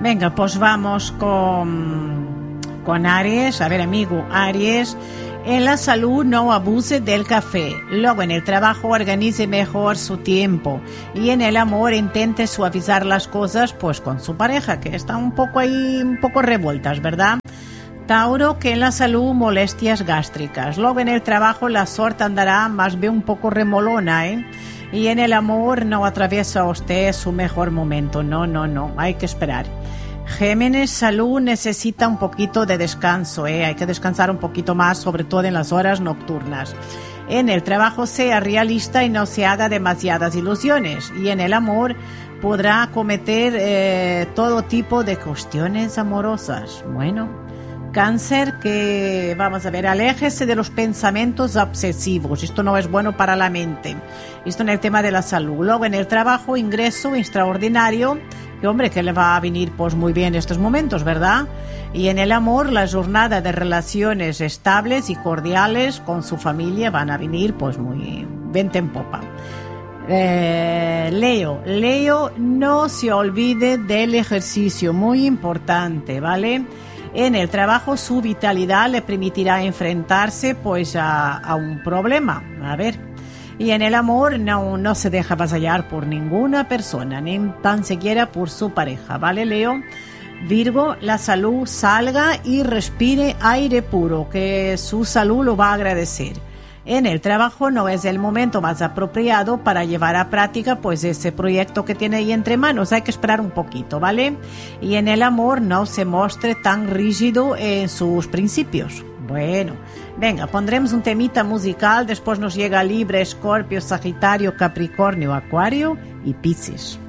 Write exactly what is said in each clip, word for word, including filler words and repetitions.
Venga, pues vamos con, con Aries. A ver, amigo, Aries. En la salud no abuse del café. Luego en el trabajo organice mejor su tiempo. Y en el amor intente suavizar las cosas pues con su pareja, que está un poco ahí, un poco revueltas, ¿verdad? Tauro, que en la salud molestias gástricas. Luego en el trabajo la suerte andará más bien un poco remolona, ¿eh? Y en el amor no atraviesa usted su mejor momento. No, no, no, hay que esperar. Géminis, salud necesita un poquito de descanso, ¿eh? Hay que descansar un poquito más, sobre todo en las horas nocturnas. En el trabajo sea realista y no se haga demasiadas ilusiones. Y en el amor podrá cometer eh, todo tipo de cuestiones amorosas. Bueno, Cáncer, que vamos a ver, aléjese de los pensamientos obsesivos. Esto no es bueno para la mente. Esto en el tema de la salud. Luego en el trabajo, ingreso extraordinario. Que hombre, que le va a venir pues muy bien estos momentos, ¿verdad? Y en el amor, la jornada de relaciones estables y cordiales con su familia van a venir pues muy vente en popa. Eh, Leo, Leo, no se olvide del ejercicio, muy importante, ¿vale? En el trabajo su vitalidad le permitirá enfrentarse pues a, a un problema, a ver. Y en el amor no, no se deja avasallar por ninguna persona, ni tan siquiera por su pareja, ¿vale, Leo? Virgo, la salud salga y respire aire puro, que su salud lo va a agradecer. En el trabajo no es el momento más apropiado para llevar a práctica pues ese proyecto que tiene ahí entre manos, hay que esperar un poquito, ¿vale? Y en el amor no se muestre tan rígido en sus principios. Bueno, venga, pondremos un temita musical, después nos llega Libra, Escorpio, Sagitario, Capricornio, Acuario y Piscis.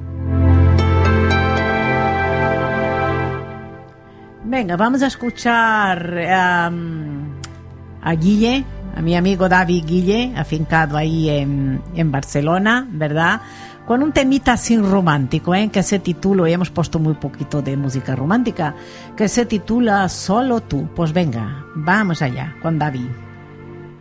Venga, vamos a escuchar um, a Guille, a mi amigo David Guille, afincado ahí en, en Barcelona, ¿verdad? Con un temita así romántico, ¿eh? Que se titula, y hemos puesto muy poquito de música romántica, que se titula Solo tú. Pues venga, vamos allá con David.